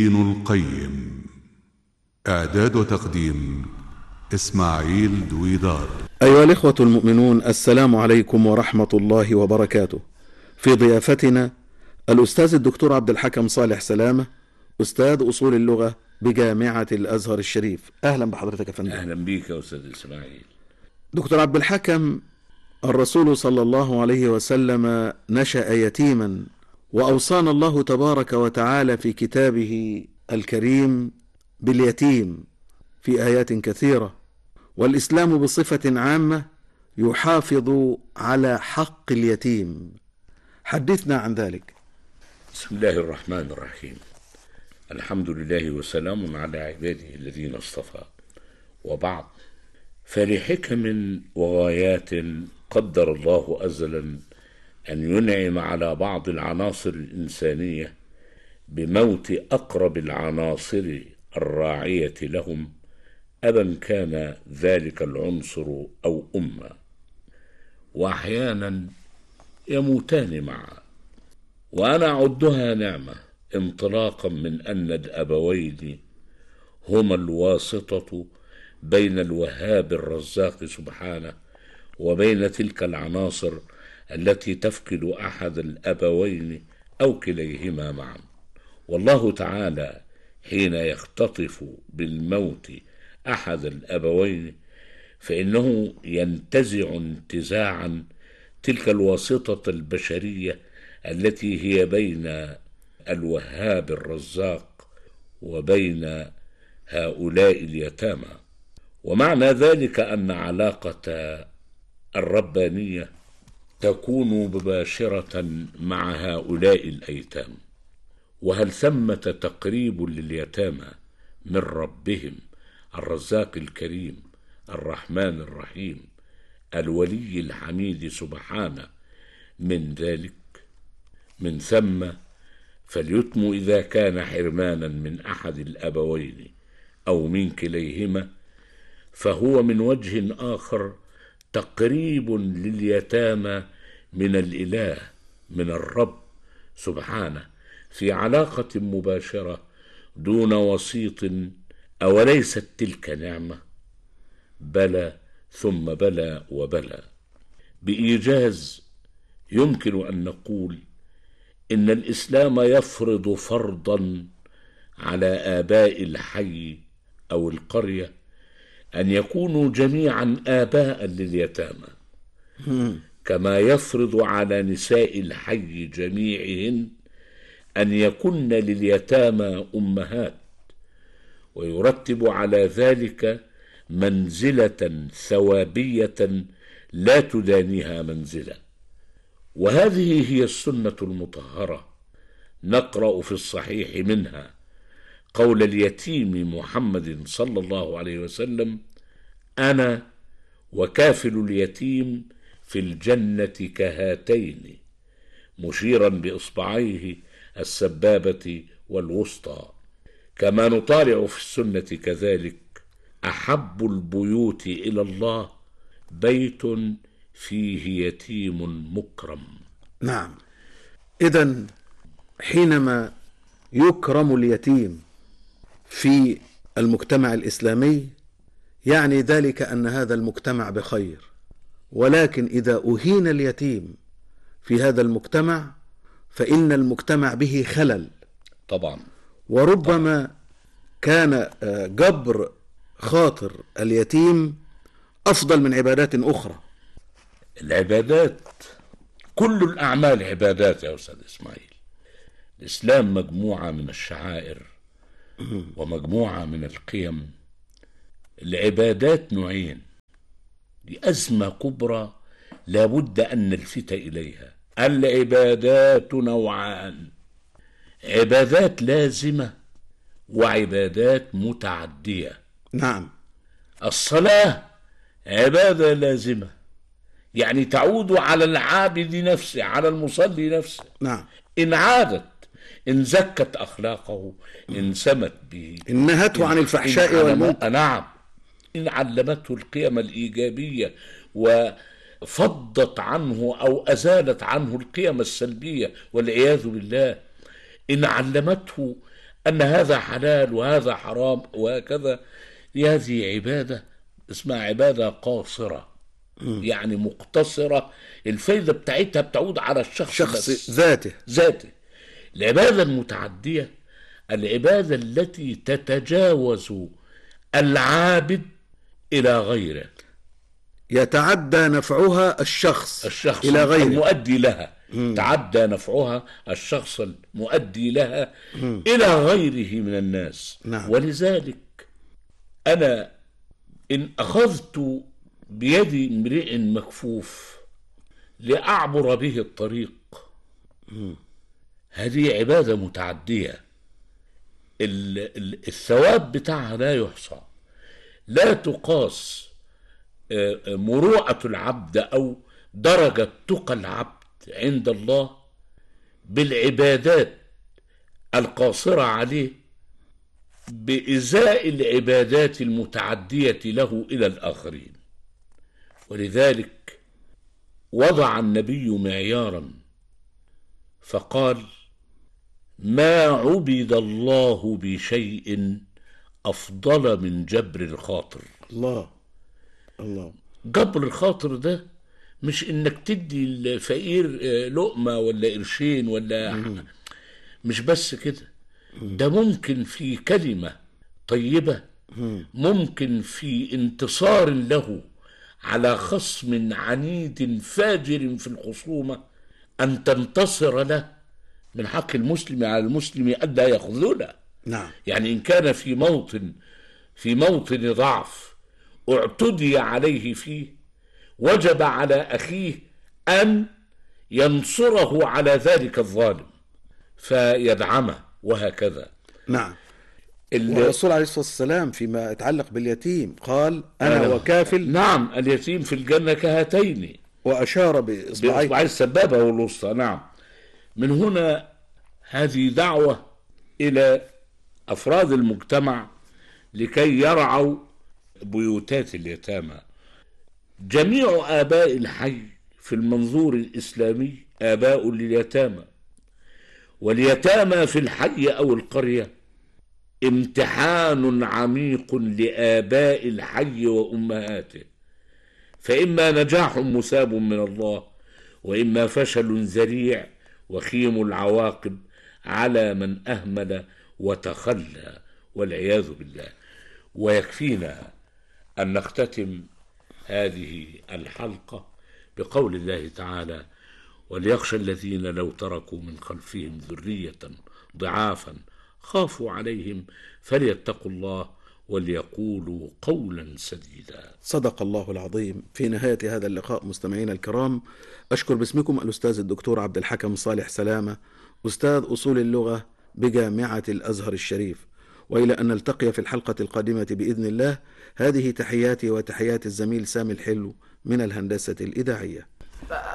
ابن القيم. إعداد وتقديم إسماعيل دويدار. أيها الإخوة المؤمنون، السلام عليكم ورحمة الله وبركاته. في ضيافتنا الأستاذ الدكتور عبد الحكم صالح سلامة، أستاذ أصول اللغة بجامعة الأزهر الشريف. أهلا بحضرتك يا فندم. أهلا بيك يا أستاذ إسماعيل. دكتور عبد الحكم، الرسول صلى الله عليه وسلم نشأ يتيما، وأوصانا الله تبارك وتعالى في كتابه الكريم باليتيم في آيات كثيرة، والإسلام بصفة عامة يحافظ على حق اليتيم. حدثنا عن ذلك. بسم الله الرحمن الرحيم. الحمد لله وسلام على عباده الذين اصطفى، وبعد، فلحكم وغايات قدر الله أزلا أن ينعم على بعض العناصر الإنسانية بموت أقرب العناصر الراعية لهم، أبا كان ذلك العنصر أو أمة، وأحيانا يموتان معا. وأنا أعدها نعمة انطلاقا من أن الأبوين هما الواسطة بين الوهاب الرزاق سبحانه وبين تلك العناصر التي تفقد أحد الأبوين أو كليهما معا. والله تعالى حين يختطف بالموت أحد الأبوين فإنه ينتزع انتزاعا تلك الواسطة البشرية التي هي بين الوهاب الرزاق وبين هؤلاء اليتامى. ومعنى ذلك أن علاقة الربانية تكون مباشرة مع هؤلاء الأيتام. وهل ثمة تقريب لليتامى من ربهم الرزاق الكريم الرحمن الرحيم الولي الحميد سبحانه من ذلك؟ من ثم فاليتم إذا كان حرمانا من أحد الأبوين أو من كليهما فهو من وجه آخر تقريب لليتامى من الإله، من الرب سبحانه، في علاقة مباشرة دون وسيط. أوليست تلك نعمة؟ بلى ثم بلى وبلى. بإيجاز يمكن أن نقول إن الإسلام يفرض فرضا على آباء الحي أو القرية أن يكونوا جميعا آباء لليتامى، كما يفرض على نساء الحي جميعهن أن يكن لليتامى أمهات، ويرتب على ذلك منزلة ثوابية لا تدانيها منزلة. وهذه هي السنة المطهرة. نقرأ في الصحيح منها قول اليتيم محمد صلى الله عليه وسلم: أنا وكافل اليتيم في الجنة كهاتين، مشيرا بإصبعيه السبابة والوسطى. كما نطالع في السنة كذلك: أحب البيوت إلى الله بيت فيه يتيم مكرم. نعم، إذن حينما يكرم اليتيم في المجتمع الإسلامي يعني ذلك أن هذا المجتمع بخير. ولكن إذا أهين اليتيم في هذا المجتمع فإن المجتمع به خلل طبعا. وربما كان جبر خاطر اليتيم أفضل من عبادات أخرى. العبادات، كل الأعمال عبادات يا أستاذ إسماعيل. الإسلام مجموعة من الشعائر ومجموعة من القيم. العبادات نوعين، دي أزمة كبرى لابد أن نلفت إليها. العبادات نوعان: عبادات لازمة وعبادات متعدية. نعم. الصلاة عبادة لازمة، يعني تعود على العابد نفسه، على المصلي نفسه. نعم. إن عادت، إن زكت أخلاقه، إن سمت به، إن نهته عن الفحشاء والمنكر. نعم، إن علمته القيم الإيجابية وفضت عنه أو أزالت عنه القيم السلبية والعياذ بالله. إن علمته أن هذا حلال وهذا حرام وهكذا. هذه عبادة اسمها عبادة قاصرة، يعني مقتصرة، الفايدة بتاعتها بتعود على الشخص شخص بس. ذاته. العبادة المتعدية العبادة التي تتجاوز العابد إلى غيره، يتعدى نفعها الشخص إلى غيره، المؤدي لها. تعدى نفعها الشخص المؤدي لها إلى غيره من الناس. نعم. ولذلك أنا إن أخذت بيد امرئ مكفوف لأعبر به الطريق، هذه عبادة متعدية، الثواب بتاعها لا يحصى. لا تقاس مروءة العبد أو درجة تقى العبد عند الله بالعبادات القاصرة عليه بإزاء العبادات المتعدية له إلى الآخرين. ولذلك وضع النبي معيارا فقال: ما عبد الله بشيء أفضل من جبر الخاطر. الله. جبر الخاطر ده مش إنك تدي الفقير لقمة ولا قرشين ولا مش بس كده، ده ممكن في كلمة طيبة، ممكن في انتصار له على خصم عنيد فاجر في الخصومة أن تنتصر له. من حق المسلم على المسلم ألا يخذله. نعم. يعني إن كان في موطن ضعف اعتدي عليه فيه، وجب على أخيه أن ينصره على ذلك الظالم فيدعمه وهكذا. نعم. والرسول عليه الصلاة والسلام فيما يتعلق باليتيم قال: أنا وكافل. نعم، اليتيم في الجنة كهاتين، وأشار بإصبعي السبابة والوسطى. نعم. من هنا هذه دعوة إلى أفراد المجتمع لكي يرعوا بيوتات اليتامى. جميع آباء الحي في المنظور الإسلامي آباء لليتامى، واليتامى في الحي أو القرية امتحان عميق لآباء الحي وأمهاته، فإما نجاح مساب من الله، وإما فشل ذريع وخيم العواقب على من أهمل وتخلى والعياذ بالله. ويكفينا أن نختتم هذه الحلقة بقول الله تعالى: وليخشى الذين لو تركوا من خلفهم ذرية ضعافا خافوا عليهم فليتقوا الله وليقولوا قولا سديدا. صدق الله العظيم. في نهاية هذا اللقاء مستمعينا الكرام، أشكر باسمكم الأستاذ الدكتور عبد الحكم صالح سلامة، أستاذ أصول اللغة بجامعة الأزهر الشريف. وإلى أن نلتقي في الحلقة القادمة بإذن الله، هذه تحياتي وتحيات الزميل سامي الحلو من الهندسة الإذاعية.